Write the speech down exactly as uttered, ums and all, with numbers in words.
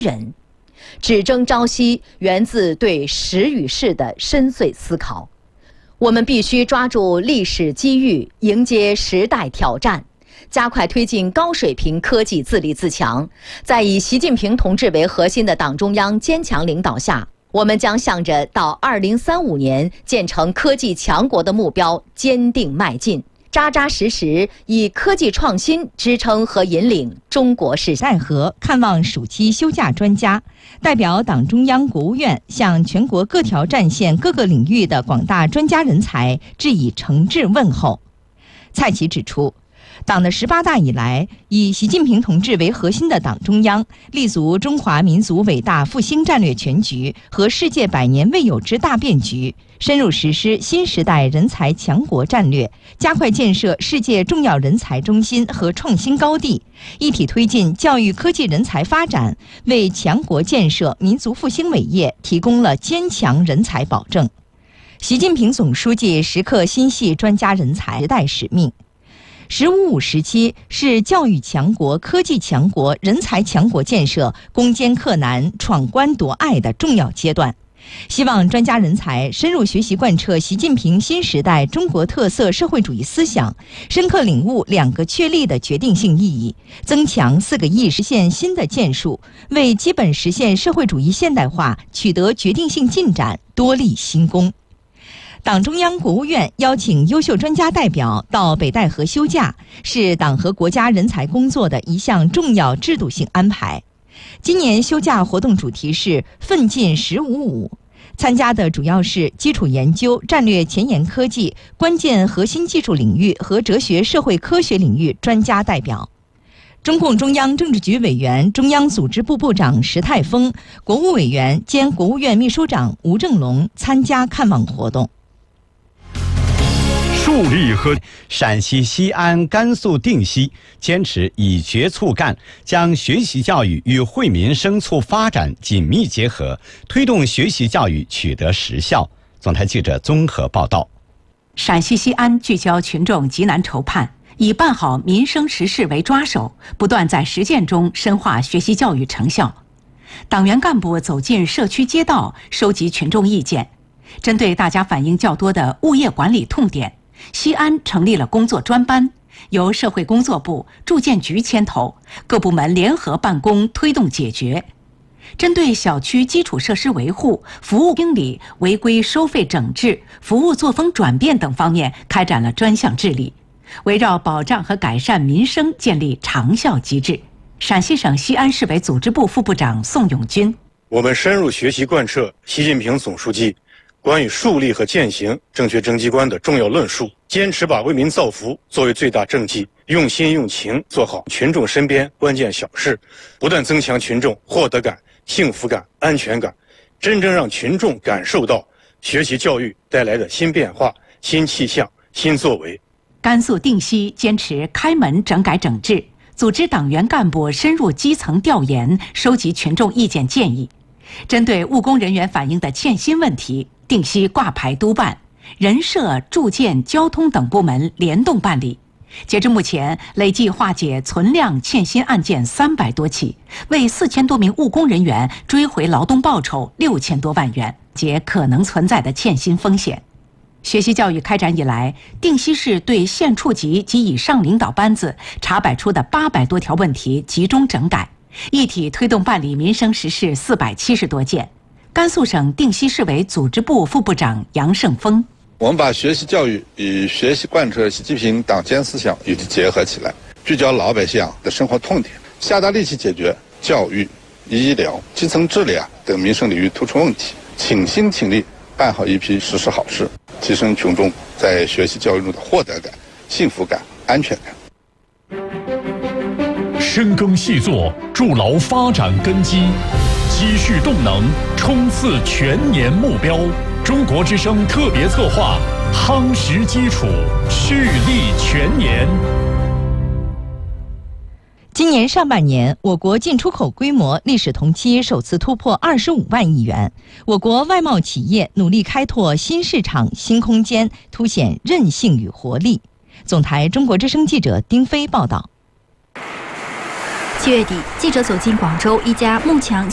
人。只争朝夕源自对时与势的深邃思考。我们必须抓住历史机遇，迎接时代挑战，加快推进高水平科技自立自强。在以习近平同志为核心的党中央坚强领导下，我们将向着到二零三五年建成科技强国的目标坚定迈进，扎扎实实以科技创新支撑和引领中国式在河看望暑期休假专家，代表党中央、国务院向全国各条战线各个领域的广大专家人才致以诚挚问候。蔡奇指出，党的十八大以来，以习近平同志为核心的党中央立足中华民族伟大复兴战略全局和世界百年未有之大变局，深入实施新时代人才强国战略，加快建设世界重要人才中心和创新高地，一体推进教育科技人才发展，为强国建设、民族复兴伟业提供了坚强人才保证。习近平总书记时刻心系专家人才时代使命。十五五时期是教育强国、科技强国、人才强国建设攻坚克难、闯关夺隘的重要阶段。希望专家人才深入学习贯彻习近平新时代中国特色社会主义思想，深刻领悟两个确立的决定性意义，增强四个亿实现新的建树，为基本实现社会主义现代化取得决定性进展多立新功。党中央、国务院邀请优秀专家代表到北戴河休假，是党和国家人才工作的一项重要制度性安排。今年休假活动主题是奋进十五五，参加的主要是基础研究、战略前沿科技、关键核心技术领域和哲学社会科学领域专家代表。中共中央政治局委员、中央组织部部长石泰峰、国务委员兼国务院秘书长吴正龙参加看望活动。 树立和陕西西安、甘肃定西坚持以觉促干，将学习教育与惠民生促发展紧密结合，推动学习教育取得实效。总台记者综合报道。 陕西西安聚焦群众急难愁盼，以办好民生实事为抓手，不断在实践中深化学习教育成效。党员干部走进社区街道，收集群众意见，针对大家反映较多的物业管理痛点，西安成立了工作专班，由社会工作部、住建局牵头，各部门联合办公推动解决。针对小区基础设施维护、服务经理违规收费整治、服务作风转变等方面开展了专项治理，围绕保障和改善民生建立长效机制。陕西省西安市委组织部副部长宋永军： 我们深入学习贯彻习近平总书记关于树立和践行正确政绩观的重要论述，坚持把为民造福作为最大政绩，用心用情做好群众身边关键小事，不断增强群众获得感、幸福感、安全感，真正让群众感受到学习教育带来的新变化、新气象、新作为。 甘肃定西坚持开门整改整治，组织党员干部深入基层调研，收集群众意见建议。针对务工人员反映的欠薪问题，定西挂牌督办，人社、住建、交通等部门联动办理。截至目前，累计化解存量欠薪案件三百多起，为四千多名务工人员追回劳动报酬六千多万元，解可能存在的欠薪风险。学习教育开展以来，定西市对县处级及以上领导班子查摆出的八百多条问题集中整改，一体推动办理民生实事四百七十多件。甘肃省定西市委组织部副部长杨胜峰： 我们把学习教育与学习贯彻习近平党监思想一起结合起来，聚焦老百姓的生活痛点，下大力气解决教育、医疗、基层治理啊等民生领域突出问题，倾心倾力办好一批实事好事，提升群众在学习教育中的获得感、幸福感、安全感。 深耕细作，筑牢发展根基，积蓄动能，冲刺全年目标。中国之声特别策划，夯实基础，蓄力全年。 今年上半年，我国进出口规模历史同期首次突破二十五万亿元。我国外贸企业努力开拓新市场、新空间，凸显韧性与活力。总台中国之声记者丁飞报道。 七月底，记者走进广州一家幕墙